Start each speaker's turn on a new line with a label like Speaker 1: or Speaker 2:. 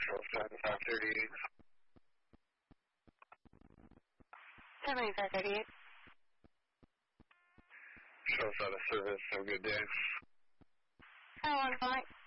Speaker 1: Central 7538.
Speaker 2: 7538.
Speaker 1: Show's out of service. Have a good day.
Speaker 2: Have a wonderful night.